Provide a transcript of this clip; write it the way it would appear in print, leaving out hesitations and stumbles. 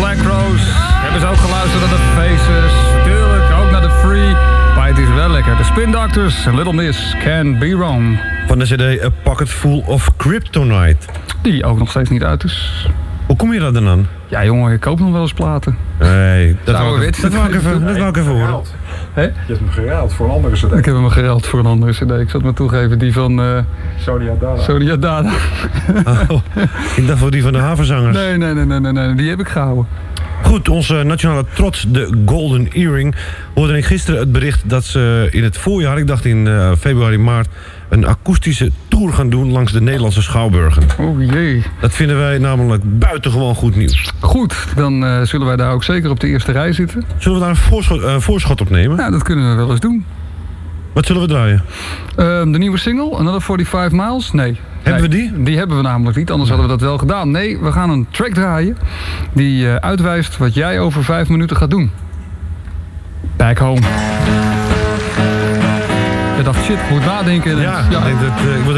Black Crowes. Hebben ze ook geluisterd naar de Faces. Natuurlijk ook naar de Free. Maar het is wel lekker. De Spin Doctors en Little Miss Can't Be Wrong. Van de CD A Pocket Full of Kryptonite. Die ook nog steeds niet uit is. Hoe kom je daar dan aan? Ja jongen, ik koop nog wel eens platen. Nee, dat wou ik even horen. Hè? Je hebt hem geruild voor een andere cd. Ik heb hem geruild voor een andere cd. Ik zal het maar toegeven, die van Sonia Dada. Oh, ik dacht voor die van de havenzangers. Nee, die heb ik gehouden. Goed, onze nationale trots, de Golden Earring, hoorde ik gisteren het bericht dat ze in het voorjaar, ik dacht in februari, maart, een akoestische tour gaan doen langs de Nederlandse schouwburgen. Oh jee. Dat vinden wij namelijk buitengewoon goed nieuws. Goed, dan zullen wij daar ook zeker op de eerste rij zitten. Zullen we daar een voorschot op nemen? Ja, dat kunnen we wel eens doen. Wat zullen we draaien? De nieuwe single, Another 45 Miles? Nee. Hebben we die? Die hebben we namelijk niet, anders hadden we dat wel gedaan. Nee, we gaan een track draaien die uitwijst wat jij over 5 minuten gaat doen. Back Home. Je dacht, shit, ik moet nadenken. Ja, ik denk dat ik word